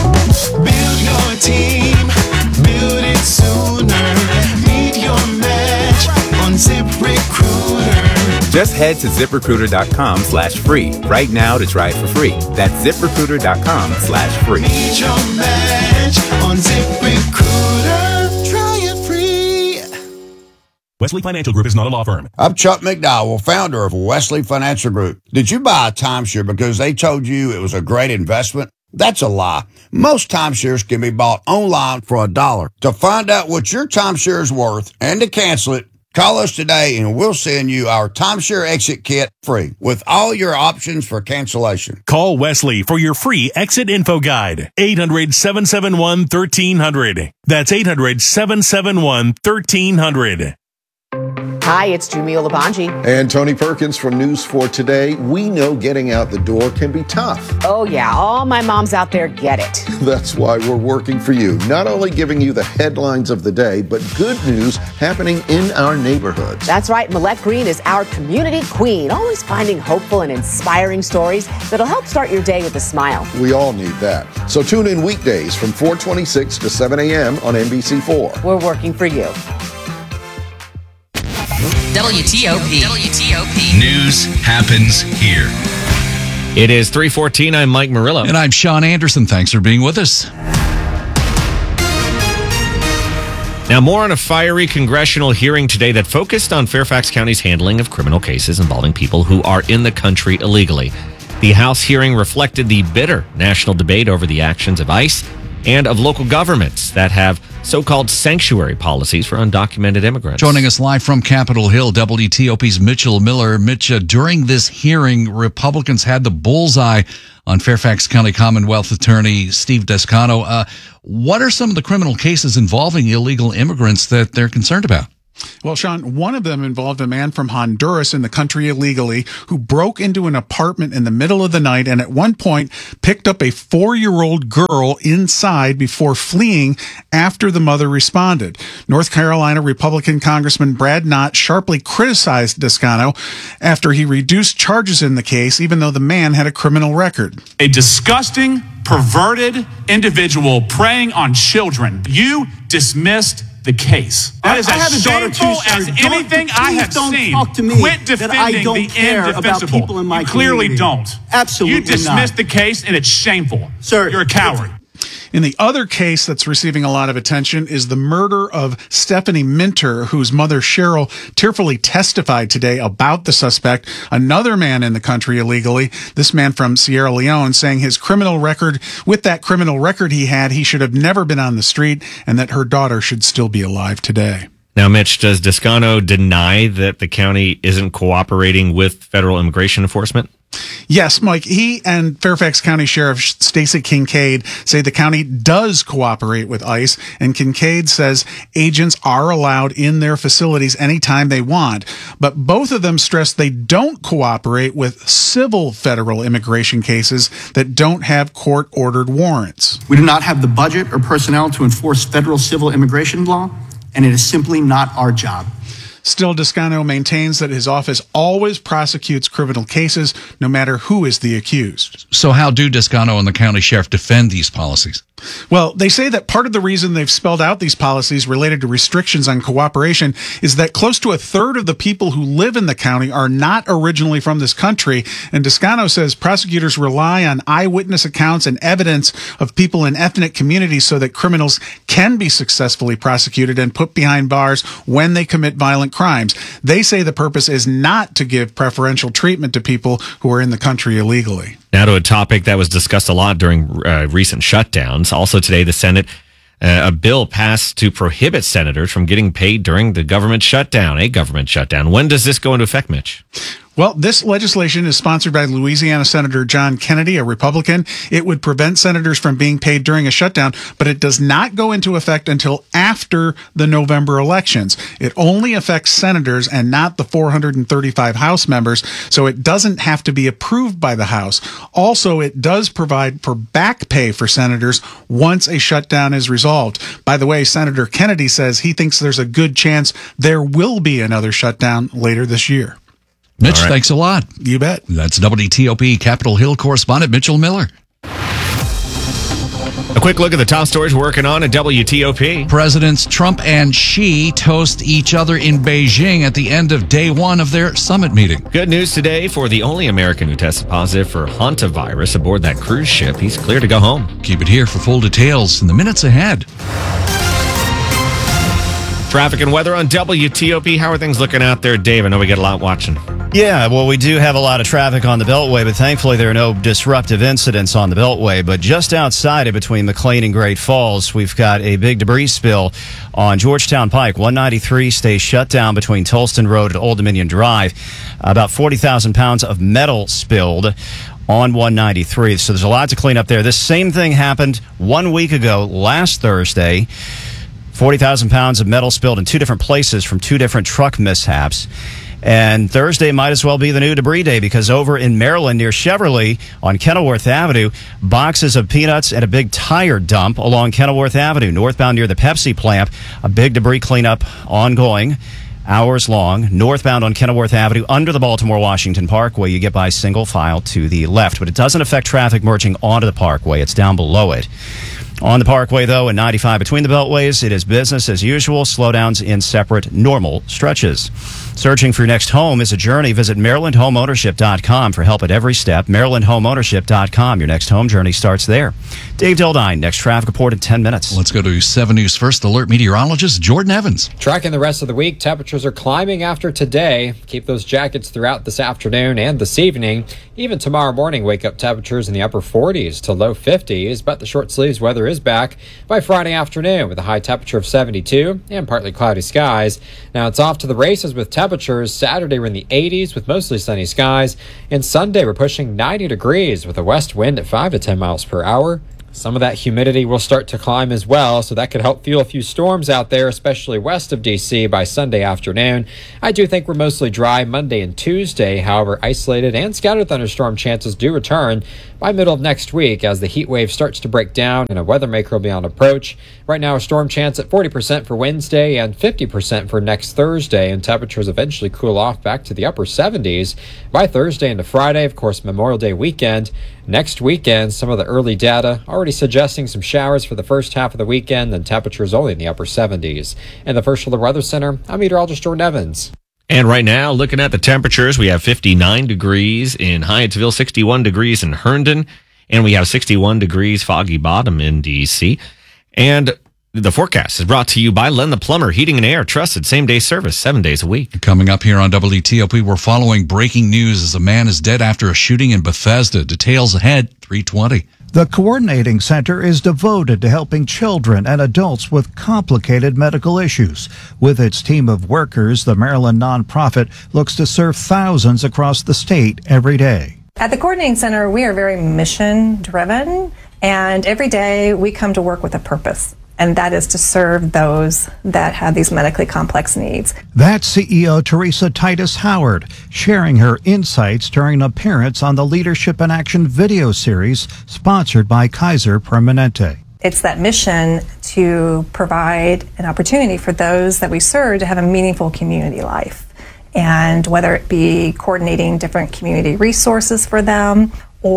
Build your team, build it sooner. Meet your match on ZipRecruiter. Just head to ZipRecruiter.com slash free right now to try it for free. That's ZipRecruiter.com slash free. Meet your match on ZipRecruiter. Try it free. Wesley Financial Group is not a law firm. I'm Chuck McDowell, founder of Wesley Financial Group. Did you buy a timeshare because they told you it was a great investment? That's a lie. Most timeshares can be bought online for a dollar. To find out what your timeshare is worth and to cancel it, call us today and we'll send you our timeshare exit kit free with all your options for cancellation. Call Wesley for your free exit info guide. eight hundred, seven seven one, one three hundred. That's eight hundred, seven seven one, one three hundred. Hi, it's Jumio Labanji. And Tony Perkins from News four Today. We know getting out the door can be tough. Oh, yeah, all my moms out there get it. That's why we're working for you, not only giving you the headlines of the day, but good news happening in our neighborhoods. That's right, Millette Green is our community queen, always finding hopeful and inspiring stories that'll help start your day with a smile. We all need that. So tune in weekdays from four twenty-six to seven a.m. on N B C four. We're working for you. W T O P. W T O P. News happens here. It is three fourteen. I'm Mike Murillo. And I'm Sean Anderson. Thanks for being with us. Now, more on a fiery congressional hearing today that focused on Fairfax County's handling of criminal cases involving people who are in the country illegally. The House hearing reflected the bitter national debate over the actions of ICE and of local governments that have so-called sanctuary policies for undocumented immigrants. Joining us live from Capitol Hill, W T O P's Mitchell Miller. Mitch, uh, during this hearing, Republicans had the bullseye on Fairfax County Commonwealth Attorney Steve Descano. Uh, what are some of the criminal cases involving illegal immigrants that they're concerned about? Well, Sean, one of them involved a man from Honduras in the country illegally who broke into an apartment in the middle of the night and at one point picked up a four-year-old girl inside before fleeing after the mother responded. North Carolina Republican Congressman Brad Knott sharply criticized Descano after he reduced charges in the case, even though the man had a criminal record. A disgusting, perverted individual preying on children. You dismissed the case. That is I, I as shameful as anything I have don't seen. Talk to me Quit defending that I don't the care indefensible. About people in my you clearly community. don't. Absolutely You dismissed not. the case, and it's shameful. Sir, you're a coward. In the other case that's receiving a lot of attention is the murder of Stephanie Minter, whose mother Cheryl tearfully testified today about the suspect, another man in the country illegally, this man from Sierra Leone, saying his criminal record, with that criminal record he had, he should have never been on the street and that her daughter should still be alive today. Now, Mitch, does Descano deny that the county isn't cooperating with federal immigration enforcement? Yes, Mike, he and Fairfax County Sheriff Stacey Kincaid say the county does cooperate with ICE, and Kincaid says agents are allowed in their facilities anytime they want. But both of them stress they don't cooperate with civil federal immigration cases that don't have court-ordered warrants. We do not have the budget or personnel to enforce federal civil immigration law, and it is simply not our job. Still, Descano maintains that his office always prosecutes criminal cases, no matter who is the accused. So how do Descano and the county sheriff defend these policies? Well, they say that part of the reason they've spelled out these policies related to restrictions on cooperation is that close to a third of the people who live in the county are not originally from this country. And Descano says prosecutors rely on eyewitness accounts and evidence of people in ethnic communities so that criminals can be successfully prosecuted and put behind bars when they commit violent crimes. They say the purpose is not to give preferential treatment to people who are in the country illegally. Now to a topic that was discussed a lot during uh, recent shutdowns. Also today, the Senate, uh, a bill passed to prohibit senators from getting paid during the government shutdown, a government shutdown. When does this go into effect, Mitch? Well, this legislation is sponsored by Louisiana Senator John Kennedy, a Republican. It would prevent senators from being paid during a shutdown, but it does not go into effect until after the November elections. It only affects senators and not the four hundred thirty-five House members, so it doesn't have to be approved by the House. Also, it does provide for back pay for senators once a shutdown is resolved. By the way, Senator Kennedy says he thinks there's a good chance there will be another shutdown later this year. Mitch, right. Thanks a lot. You bet. That's W T O P Capitol Hill correspondent Mitchell Miller. A quick look at the top stories we're working on at W T O P. Presidents Trump and Xi toast each other in Beijing at the end of day one of their summit meeting. Good news today for the only American who tested positive for hantavirus aboard that cruise ship. He's clear to go home. Keep it here for full details in the minutes ahead. Traffic and weather on W T O P. How are things looking out there, Dave? I know we get a lot watching. Yeah, well, we do have a lot of traffic on the Beltway, but thankfully there are no disruptive incidents on the Beltway. But just outside it, between McLean and Great Falls, we've got a big debris spill on Georgetown Pike. one ninety-three stays shut down between Tolston Road and Old Dominion Drive. About forty thousand pounds of metal spilled on one ninety-three. So there's a lot to clean up there. This same thing happened one week ago, last Thursday. forty thousand pounds of metal spilled in two different places from two different truck mishaps. And Thursday might as well be the new debris day, because over in Maryland near Cheverly on Kenilworth Avenue, boxes of peanuts and a big tire dump along Kenilworth Avenue, northbound near the Pepsi plant. A big debris cleanup ongoing, hours long, northbound on Kenilworth Avenue under the Baltimore-Washington Parkway. You get by single file to the left, but it doesn't affect traffic merging onto the Parkway. It's down below it. On the Parkway, though, in ninety-five between the beltways, it is business as usual. Slowdowns in separate, normal stretches. Searching for your next home is a journey. Visit Maryland Home Ownership dot com for help at every step. Maryland Home Ownership dot com. Your next home journey starts there. Dave Dildine, next traffic report in ten minutes. Let's go to seven News First Alert meteorologist Jordan Evans. Tracking the rest of the week, temperatures are climbing after today. Keep those jackets throughout this afternoon and this evening. Even tomorrow morning, wake up temperatures in the upper forties to low fifties, but the short sleeves weather is back by Friday afternoon with a high temperature of seventy-two and partly cloudy skies. Now it's off to the races with temperatures. Saturday we're in the eighties with mostly sunny skies, and Sunday we're pushing ninety degrees with a west wind at five to ten miles per hour. Some of that humidity will start to climb as well, so that could help fuel a few storms out there, especially west of D C by Sunday afternoon. I do think we're mostly dry Monday and Tuesday. However, isolated and scattered thunderstorm chances do return by middle of next week as the heat wave starts to break down and a weather maker will be on approach. Right now, a storm chance at forty percent for Wednesday and fifty percent for next Thursday, and temperatures eventually cool off back to the upper seventies by Thursday into Friday. Of course, Memorial Day weekend. Next weekend, some of the early data already suggesting some showers for the first half of the weekend, and temperatures only in the upper seventies. In the First Alert Weather Center, I'm meteorologist Jordan Evans. And right now, looking at the temperatures, we have fifty-nine degrees in Hyattsville, sixty-one degrees in Herndon, and we have sixty-one degrees Foggy Bottom in D C. And the forecast is brought to you by Len the Plumber, Heating and Air, trusted same-day service, seven days a week. Coming up here on W T O P, we're following breaking news as a man is dead after a shooting in Bethesda. Details ahead, three twenty. The Coordinating Center is devoted to helping children and adults with complicated medical issues. With its team of workers, the Maryland nonprofit looks to serve thousands across the state every day. At the Coordinating Center, we are very mission-driven, and every day we come to work with a purpose. And that is to serve those that have these medically complex needs. That's C E O Teresa Titus Howard, sharing her insights during an appearance on the Leadership in Action video series sponsored by Kaiser Permanente. It's that mission to provide an opportunity for those that we serve to have a meaningful community life. And whether it be coordinating different community resources for them,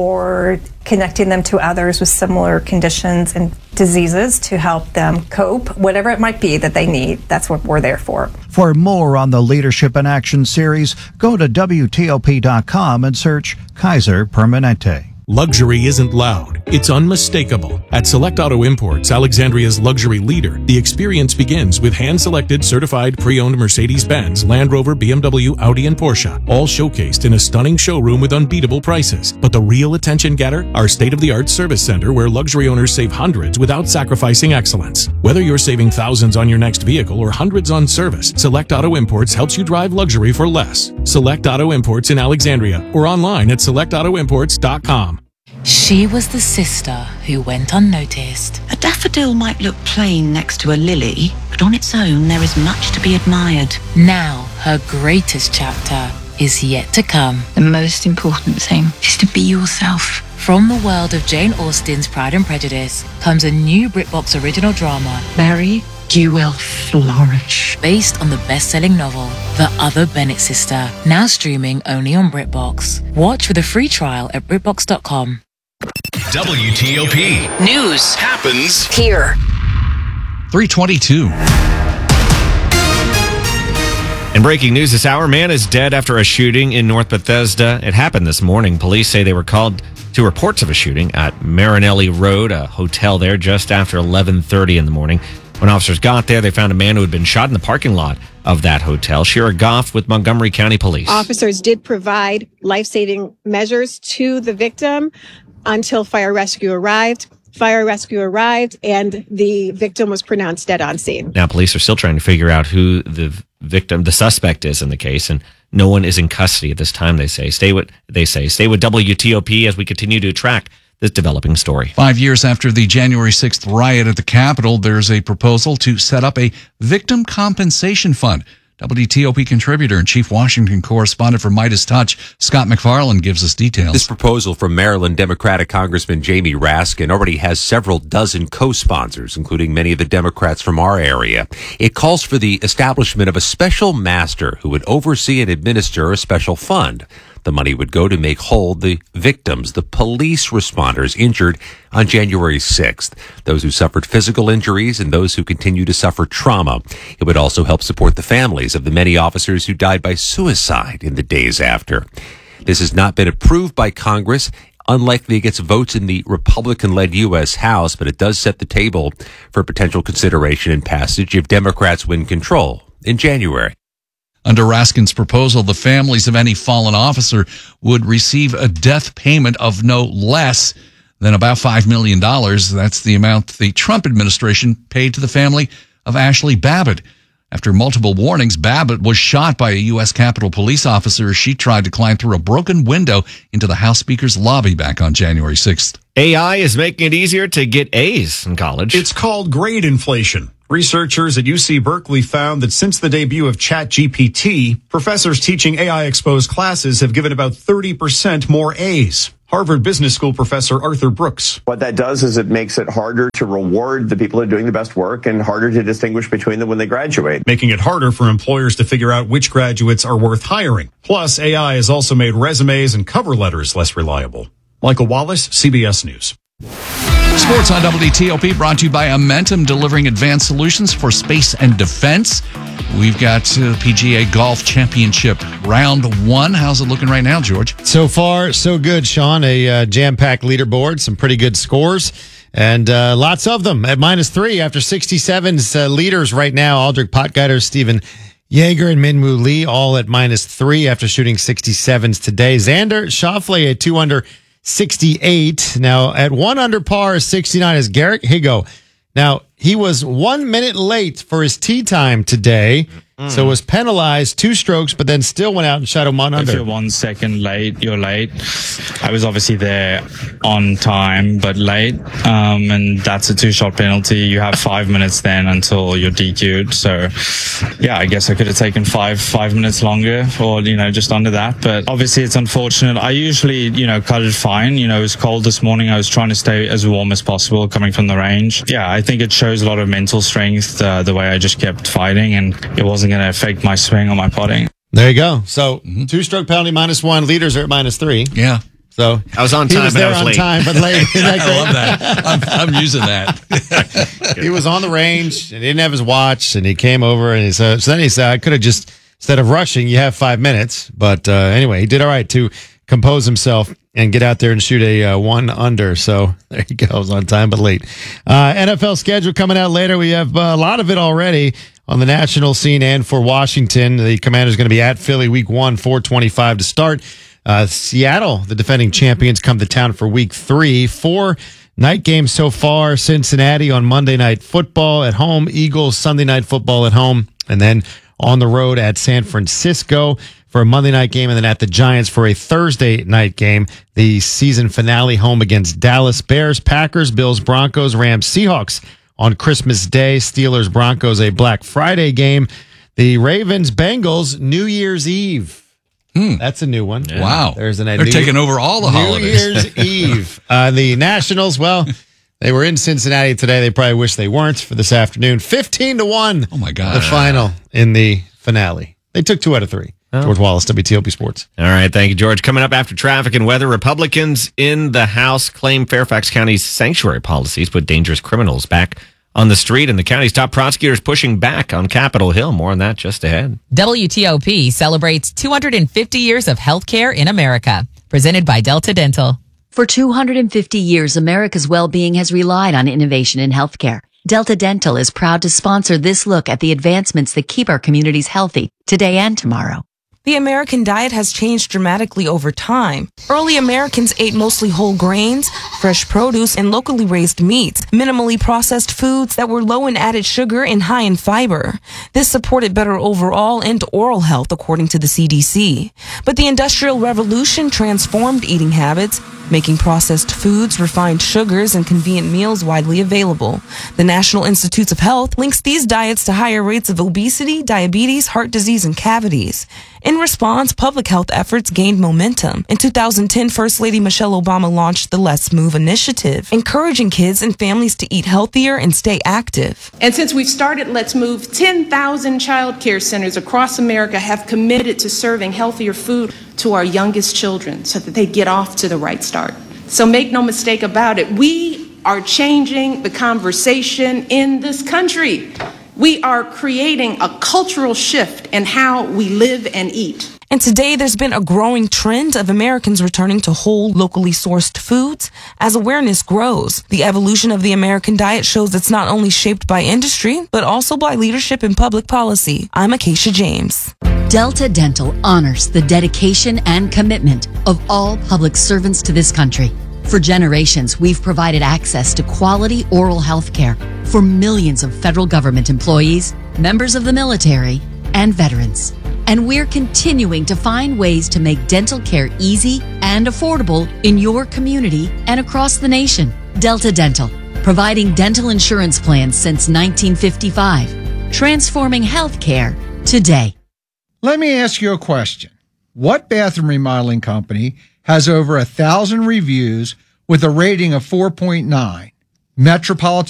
or connecting them to others with similar conditions and diseases to help them cope, whatever it might be that they need. That's what we're there for. For more on the Leadership in Action series, go to W T O P dot com and search Kaiser Permanente. Luxury isn't loud, it's unmistakable. At Select Auto Imports, Alexandria's luxury leader, the experience begins with hand-selected, certified, pre-owned Mercedes-Benz, Land Rover, B M W, Audi, and Porsche, all showcased in a stunning showroom with unbeatable prices. But the real attention getter? Our state-of-the-art service center where luxury owners save hundreds without sacrificing excellence. Whether you're saving thousands on your next vehicle or hundreds on service, Select Auto Imports helps you drive luxury for less. Select Auto Imports in Alexandria or online at select auto imports dot com. She was the sister who went unnoticed. A daffodil might look plain next to a lily, but on its own there is much to be admired. Now, her greatest chapter is yet to come. The most important thing is to be yourself. From the world of Jane Austen's Pride and Prejudice comes a new BritBox original drama, Mary, you will flourish. Based on the best-selling novel, The Other Bennett Sister, now streaming only on BritBox. Watch with a free trial at BritBox dot com. W T O P News happens here. three twenty-two. In breaking news this hour, man is dead after a shooting in North Bethesda. It happened this morning. Police say they were called to reports of a shooting at Marinelli Road, a hotel there, just after eleven thirty in the morning. When officers got there, they found a man who had been shot in the parking lot of that hotel. Shira Goff with Montgomery County Police. Officers did provide life-saving measures to the victim until fire rescue arrived. Fire rescue arrived, and the victim was pronounced dead on scene. Now, police are still trying to figure out who the victim, the suspect is in the case, and no one is in custody at this time, they say. Stay with, they say, stay with W T O P as we continue to track this developing story. Five years after the January sixth riot at the Capitol, there's a proposal to set up a victim compensation fund. W T O P contributor and chief Washington correspondent for Midas Touch, Scott McFarland, gives us details. This proposal from Maryland Democratic Congressman Jamie Raskin already has several dozen co-sponsors, including many of the Democrats from our area. It calls for the establishment of a special master who would oversee and administer a special fund. The money would go to make whole the victims, the police responders injured on January sixth, those who suffered physical injuries and those who continue to suffer trauma. It would also help support the families of the many officers who died by suicide in the days after. This has not been approved by Congress. Unlikely it gets votes in the Republican-led U S House, but it does set the table for potential consideration and passage if Democrats win control in January. Under Raskin's proposal, the families of any fallen officer would receive a death payment of no less than about five million dollars. That's the amount the Trump administration paid to the family of Ashley Babbitt. After multiple warnings, Babbitt was shot by a U S Capitol police officer as she tried to climb through a broken window into the House Speaker's lobby back on January sixth. A I is making it easier to get A's in college. It's called grade inflation. Researchers at U C Berkeley found that since the debut of ChatGPT, professors teaching A I-exposed classes have given about thirty percent more A's. Harvard Business School professor Arthur Brooks. What that does is it makes it harder to reward the people who are doing the best work and harder to distinguish between them when they graduate. Making it harder for employers to figure out which graduates are worth hiring. Plus, A I has also made resumes and cover letters less reliable. Michael Wallace, C B S News. Sports on W T O P brought to you by Amentum, delivering advanced solutions for space and defense. We've got uh, P G A Golf Championship round one. How's it looking right now, George? So far, so good, Sean. A uh, jam-packed leaderboard, some pretty good scores, and uh, lots of them at minus three after sixty-seven's uh, leaders right now. Aldrich Potgieter, Stephen Yeager, and Minwoo Lee all at minus three after shooting sixty-sevens today. Xander Schauffele at two under sixty-eight. Now, at one under par is sixty-nine is Garrick Higo. Now, he was one minute late for his tee time today, mm. so was penalized two strokes, but then still went out and shot him one under. If you're one second late, you're late. I was obviously there on time, but late, um, and that's a two-shot penalty. You have five minutes then until you're D Q'd. So, yeah, I guess I could have taken five five minutes longer, or you know, just under that. But obviously, it's unfortunate. I usually, you know, cut it fine. You know, it was cold this morning. I was trying to stay as warm as possible coming from the range. Yeah, I think it shows a lot of mental strength, uh, the way I just kept fighting, and it wasn't going to affect my swing or my putting. There you go. So, mm-hmm. two-stroke penalty minus one. Leaders are at minus three. Yeah. So I was on time, he was but there I was on late. time, but late. Isn't that I great? love that. I'm, I'm using that. He was on the range and he didn't have his watch, and he came over and he said, so then he said, I could have just, instead of rushing, you have five minutes. But uh, anyway, he did all right to compose himself and get out there and shoot a uh, one under. So there you go. I was on time, but late. Uh, N F L schedule coming out later. We have uh, a lot of it already on the national scene and for Washington. The Commanders going to be at Philly week one, four twenty-five to start. Uh, Seattle, the defending champions, come to town for week three. Four night games so far. Cincinnati on Monday Night Football at home. Eagles Sunday Night Football at home. And then on the road at San Francisco for a Monday night game. And then at the Giants for a Thursday night game. The season finale home against Dallas. Bears, Packers, Bills, Broncos, Rams, Seahawks on Christmas Day. Steelers, Broncos, a Black Friday game. The Ravens, Bengals, New Year's Eve. Hmm. That's a new one. Yeah. Wow. There's an They're New, taking over all the New holidays. Year's Eve. Uh, the Nationals, well, they were in Cincinnati today. They probably wish they weren't for this afternoon. fifteen to one. Oh, my God. The final in the finale. They took two out of three. Oh. George Wallace, W T O P Sports. All right. Thank you, George. Coming up after traffic and weather, Republicans in the House claim Fairfax County's sanctuary policies put dangerous criminals back on the street, and the county's top prosecutors pushing back on Capitol Hill. More on that just ahead. W T O P celebrates two hundred fifty years of healthcare in America. Presented by Delta Dental. For two hundred fifty years, America's well-being has relied on innovation in healthcare. Delta Dental is proud to sponsor this look at the advancements that keep our communities healthy today and tomorrow. The American diet has changed dramatically over time. Early Americans ate mostly whole grains, fresh produce, and locally raised meats, minimally processed foods that were low in added sugar and high in fiber. This supported better overall and oral health, according to the C D C. But the Industrial Revolution transformed eating habits, making processed foods, refined sugars, and convenient meals widely available. The National Institutes of Health links these diets to higher rates of obesity, diabetes, heart disease, and cavities. In response, public health efforts gained momentum. In two thousand ten, First Lady Michelle Obama launched the Let's Move initiative, encouraging kids and families to eat healthier and stay active. And since we've started Let's Move, ten thousand child care centers across America have committed to serving healthier food to our youngest children so that they get off to the right start. So make no mistake about it, we are changing the conversation in this country. We are creating a cultural shift in how we live and eat. And today there's been a growing trend of Americans returning to whole, locally sourced foods as awareness grows. The evolution of the American diet shows it's not only shaped by industry, but also by leadership and public policy. I'm Acacia James. Delta Dental honors the dedication and commitment of all public servants to this country. For generations, we've provided access to quality oral health care for millions of federal government employees, members of the military, and veterans. And we're continuing to find ways to make dental care easy and affordable in your community and across the nation. Delta Dental, providing dental insurance plans since nineteen fifty-five, transforming healthcare today. Let me ask you a question. What bathroom remodeling company has over a thousand reviews with a rating of four point nine? Metropolitan